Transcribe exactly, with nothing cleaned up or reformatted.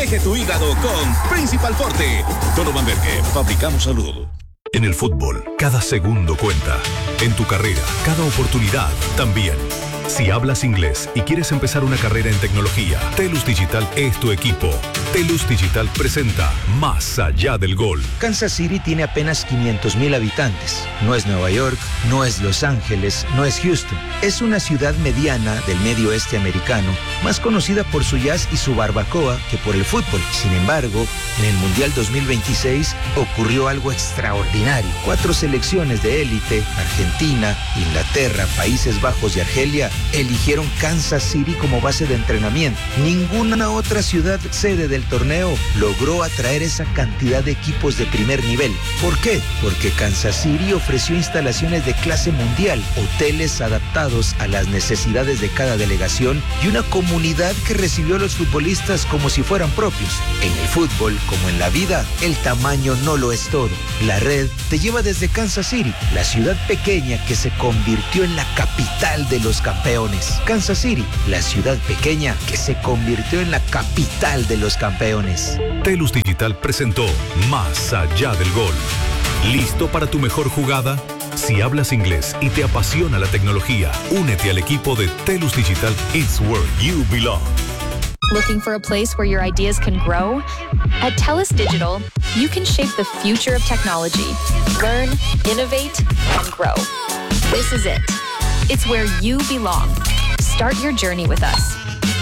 Protege tu hígado con Principal Forte. Donovan Berger, fabricamos salud. En el fútbol, cada segundo cuenta. En tu carrera, cada oportunidad también. Si hablas inglés y quieres empezar una carrera en tecnología, Telus Digital es tu equipo. Telus Digital presenta Más allá del gol. Kansas City tiene apenas quinientos mil habitantes. No es Nueva York, no es Los Ángeles, no es Houston. Es una ciudad mediana del medio oeste americano, más conocida por su jazz y su barbacoa que por el fútbol. Sin embargo, en el Mundial dos mil veintiséis ocurrió algo extraordinario. Cuatro selecciones de élite, Argentina, Inglaterra, Países Bajos y Argelia, eligieron Kansas City como base de entrenamiento. Ninguna otra ciudad sede del torneo logró atraer esa cantidad de equipos de primer nivel. ¿Por qué? Porque Kansas City ofreció instalaciones de clase mundial, hoteles adaptados a las necesidades de cada delegación y una comunidad que recibió a los futbolistas como si fueran propios. En el fútbol, como en la vida, el tamaño no lo es todo. La red te lleva desde Kansas City, la ciudad pequeña que se convirtió en la capital de los campeones. Kansas City, la ciudad pequeña que se convirtió en la capital de los campeones. Telus Digital presentó Más allá del gol. ¿Listo para tu mejor jugada? Si hablas inglés y te apasiona la tecnología, únete al equipo de Telus Digital. It's where you belong. Looking for a place where your ideas can grow? At TELUS Digital, you can shape the future of technology. Learn, innovate, and grow. This is it. It's where you belong. Start your journey with us.